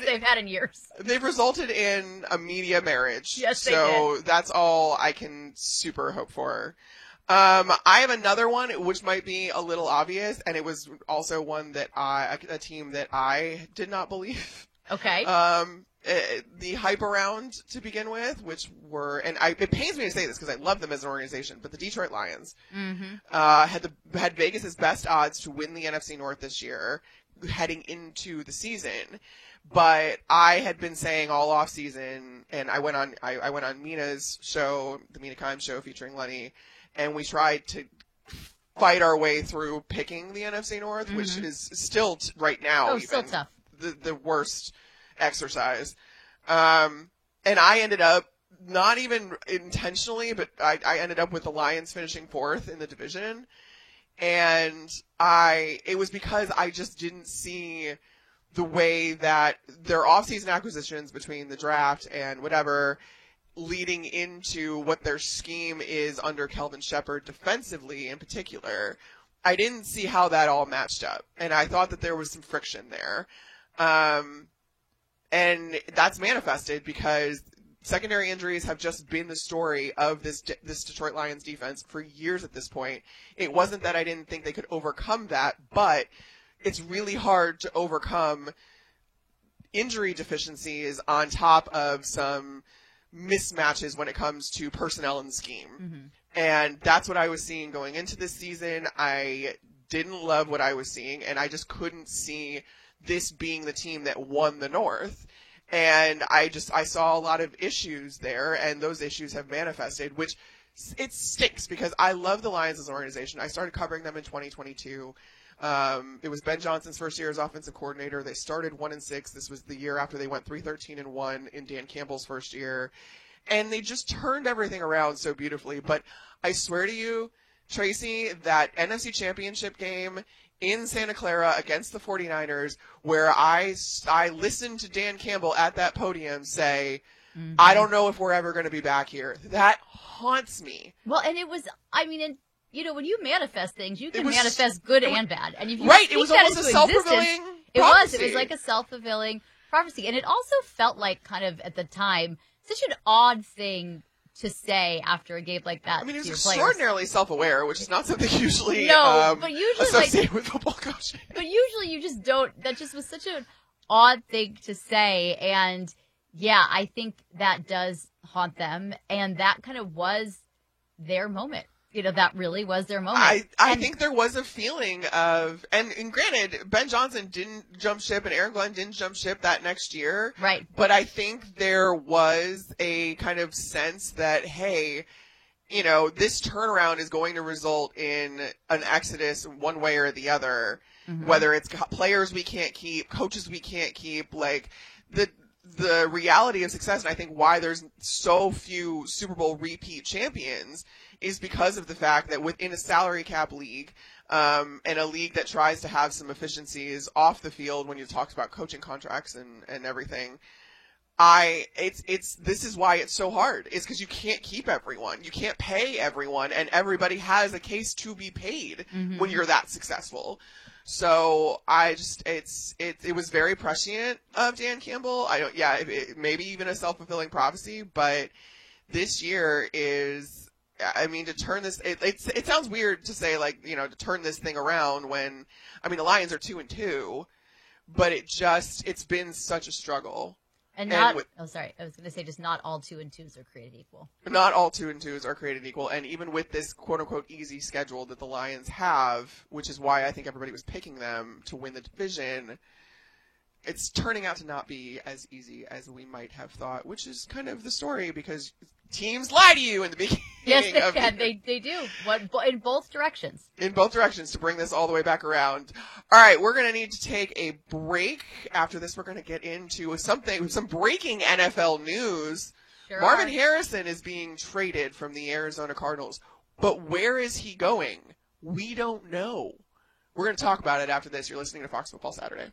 they've had in years. They've resulted in a media marriage. Yes, they so did. That's all I can super hope for. I have another one, which might be a little obvious, and it was also one that a team that I did not believe. Okay. The hype around to begin with, which were, and it pains me to say this because I love them as an organization, but the Detroit Lions had Vegas's best odds to win the NFC North this year, heading into the season. But I had been saying all off season, and I went on Mina's show, the Mina Kimes show featuring Lenny, and we tried to fight our way through picking the NFC North, which is still right now still tough. The worst exercise. And I ended up, not even intentionally, but I ended up with the Lions finishing 4th in the division. And it was because I just didn't see the way that their offseason acquisitions between the draft and whatever leading into what their scheme is under Kelvin Shepherd defensively in particular. I didn't see how that all matched up. And I thought that there was some friction there. And that's manifested because secondary injuries have just been the story of this Detroit Lions defense for years at this point. It wasn't that I didn't think they could overcome that, but it's really hard to overcome injury deficiencies on top of some mismatches when it comes to personnel and scheme. And that's what I was seeing going into this season. I didn't love what I was seeing, and I just couldn't see this being the team that won the North. And I saw a lot of issues there, and those issues have manifested, which it sticks because I love the Lions as an organization. I started covering them in 2022. It was Ben Johnson's first year as offensive coordinator. They started 1-6. This was the year after they went 3-13-1 in Dan Campbell's first year. And they just turned everything around so beautifully. But I swear to you, Tracy, that NFC Championship game in Santa Clara against the 49ers, where I listened to Dan Campbell at that podium say, I don't know if we're ever going to be back here. That haunts me. Well, and it was, when you manifest things, you can manifest good and bad. And if you it was almost a self-fulfilling prophecy. It was like a self-fulfilling prophecy. And it also felt like kind of at the time, such an odd thing to say after a game like that. I mean, it was to extraordinarily self-aware, which is not something usually, but usually associated with football coaching. But usually you just don't. That just was such an odd thing to say. And yeah, I think that does haunt them. And that kind of was their moment. That really was their moment. I think there was a feeling of, and granted, Ben Johnson didn't jump ship and Aaron Glenn didn't jump ship that next year. Right. But I think there was a kind of sense that, hey, this turnaround is going to result in an exodus one way or the other, whether it's players we can't keep, coaches we can't keep, like the reality of success, and I think why there's so few Super Bowl repeat champions is because of the fact that within a salary cap league, and a league that tries to have some efficiencies off the field when you talk about coaching contracts and everything, this is why it's so hard. It's because you can't keep everyone. You can't pay everyone, and everybody has a case to be paid when you're that successful. So it was very prescient of Dan Campbell. Maybe even a self-fulfilling prophecy, but this year is, to turn this, it sounds weird to say to turn this thing around when, the Lions are 2-2, but it's been such a struggle. I was going to say just not all 2-2s are created equal. Not all 2-2s are created equal. And even with this quote unquote easy schedule that the Lions have, which is why I think everybody was picking them to win the division, it's turning out to not be as easy as we might have thought, which is kind of the story because teams lie to you in the beginning. Yes, they do. In both directions. In both directions to bring this all the way back around. All right, we're going to need to take a break. After this, we're going to get into some breaking NFL news. Sure Marvin are. Harrison is being traded from the Arizona Cardinals. But where is he going? We don't know. We're going to talk about it after this. You're listening to Fox Football Saturday.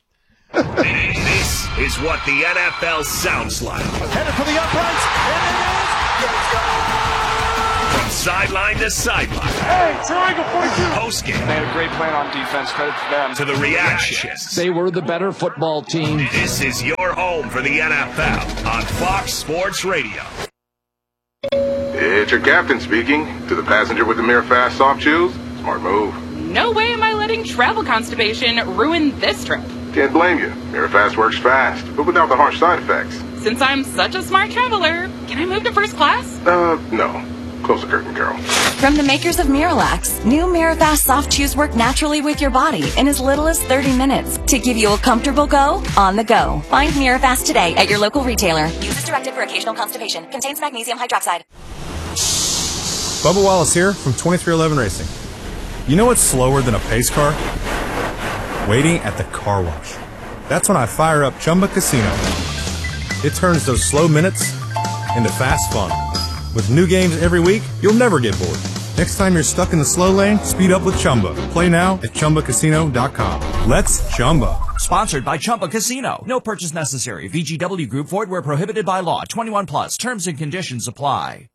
This is what the NFL sounds like. Headed for the uprights, and it is. Let's go! From sideline to sideline. Hey, triangle 42. Post game. They had a great plan on defense. Credit to them. To the reactions. They were the better football team. This is your home for the NFL on Fox Sports Radio. It's your captain speaking. To the passenger with the Mirafast soft chews, smart move. No way am I letting travel constipation ruin this trip. Can't blame you. Mirafast works fast, but without the harsh side effects. Since I'm such a smart traveler, can I move to first class? No. Close the curtain, Carol. From the makers of Miralax, new Mirafast soft chews work naturally with your body in as little as 30 minutes to give you a comfortable go on the go. Find Mirafast today at your local retailer. Use as directed for occasional constipation. Contains magnesium hydroxide. Bubba Wallace here from 2311 Racing. You know what's slower than a pace car? Waiting at the car wash. That's when I fire up Chumba Casino. It turns those slow minutes into fast fun. With new games every week, you'll never get bored. Next time you're stuck in the slow lane, speed up with Chumba. Play now at ChumbaCasino.com. Let's Chumba. Sponsored by Chumba Casino. No purchase necessary. VGW Group. Void where prohibited by law. 21 plus. Terms and conditions apply.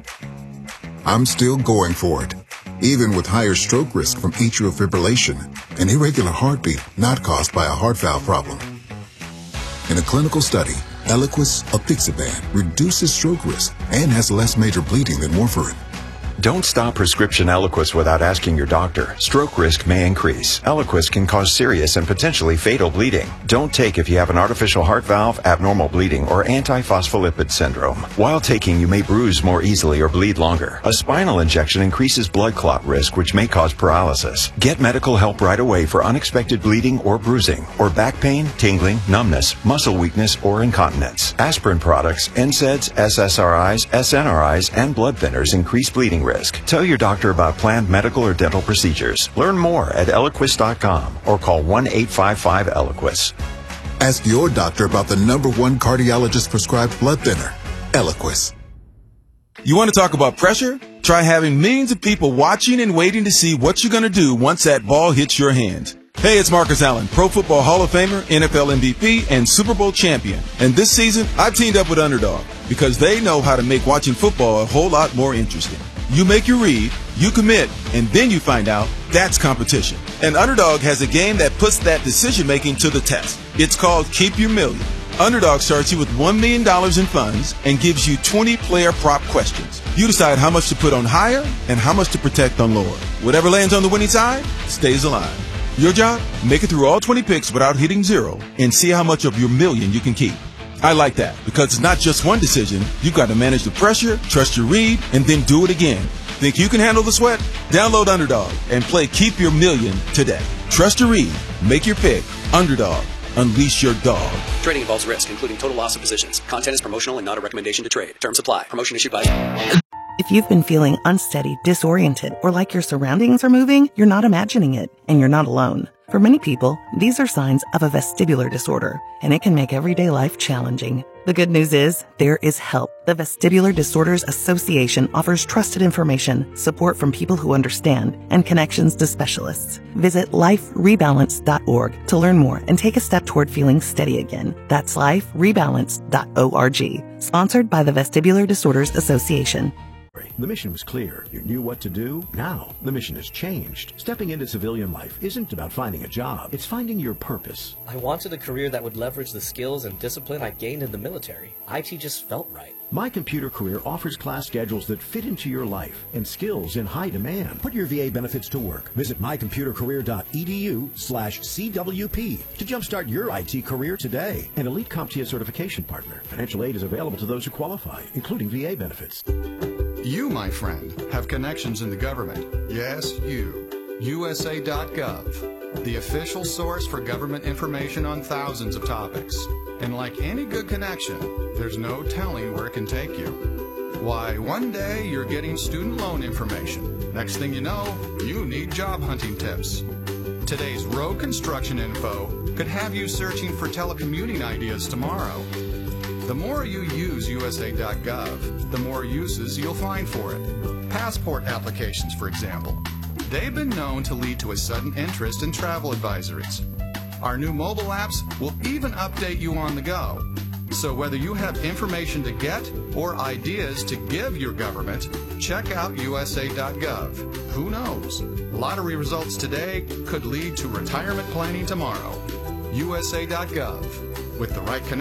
I'm still going for it. Even with higher stroke risk from atrial fibrillation, an irregular heartbeat not caused by a heart valve problem. In a clinical study, Eliquis apixaban reduces stroke risk and has less major bleeding than warfarin. Don't stop prescription Eliquis without asking your doctor. Stroke risk may increase. Eliquis can cause serious and potentially fatal bleeding. Don't take if you have an artificial heart valve, abnormal bleeding, or antiphospholipid syndrome. While taking, you may bruise more easily or bleed longer. A spinal injection increases blood clot risk, which may cause paralysis. Get medical help right away for unexpected bleeding or bruising, or back pain, tingling, numbness, muscle weakness, or incontinence. Aspirin products, NSAIDs, SSRIs, SNRIs, and blood thinners increase bleeding risk. Tell your doctor about planned medical or dental procedures. Learn more at Eliquis.com or call 1-855-ELIQUIS. Ask your doctor about the #1 cardiologist prescribed blood thinner, Eliquis. You want to talk about pressure? Try having millions of people watching and waiting to see what you're going to do once that ball hits your hands. Hey, it's Marcus Allen, Pro Football Hall of Famer, NFL MVP, and Super Bowl champion. And this season, I've teamed up with Underdog because they know how to make watching football a whole lot more interesting. You make your read, you commit, and then you find out that's competition. And Underdog has a game that puts that decision-making to the test. It's called Keep Your Million. Underdog starts you with $1 million in funds and gives you 20 player prop questions. You decide how much to put on higher and how much to protect on lower. Whatever lands on the winning side stays alive. Your job? Make it through all 20 picks without hitting zero and see how much of your million you can keep. I like that because it's not just one decision. You've got to manage the pressure, trust your read, and then do it again. Think you can handle the sweat? Download Underdog and play Keep Your Million today. Trust your read. Make your pick. Underdog. Unleash your dog. Trading involves risk, including total loss of positions. Content is promotional and not a recommendation to trade. Terms apply. Promotion issued by... If you've been feeling unsteady, disoriented, or like your surroundings are moving, you're not imagining it, and you're not alone. For many people, these are signs of a vestibular disorder, and it can make everyday life challenging. The good news is, there is help. The Vestibular Disorders Association offers trusted information, support from people who understand, and connections to specialists. Visit liferebalance.org to learn more and take a step toward feeling steady again. That's liferebalance.org. Sponsored by the Vestibular Disorders Association. The mission was clear. You knew what to do. Now, the mission has changed. Stepping into civilian life isn't about finding a job. It's finding your purpose. I wanted a career that would leverage the skills and discipline I gained in the military. IT just felt right. My Computer Career offers class schedules that fit into your life and skills in high demand. Put your VA benefits to work. Visit mycomputercareer.edu/CWP to jumpstart your IT career today. An elite CompTIA certification partner. Financial aid is available to those who qualify, including VA benefits. You, my friend, have connections in the government. Yes, you. USA.gov, the official source for government information on thousands of topics. And like any good connection, there's no telling where it can take you. Why, one day you're getting student loan information. Next thing you know, you need job hunting tips. Today's road construction info could have you searching for telecommuting ideas tomorrow. The more you use USA.gov, the more uses you'll find for it. Passport applications, for example. They've been known to lead to a sudden interest in travel advisories. Our new mobile apps will even update you on the go. So whether you have information to get or ideas to give your government, check out USA.gov. Who knows? Lottery results today could lead to retirement planning tomorrow. USA.gov. With the right connection.